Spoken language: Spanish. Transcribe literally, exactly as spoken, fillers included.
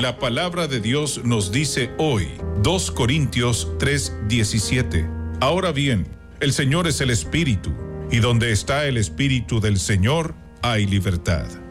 La palabra de Dios nos dice hoy, dos Corintios tres diecisiete. Ahora bien, el Señor es el Espíritu, y donde está el Espíritu del Señor, hay libertad.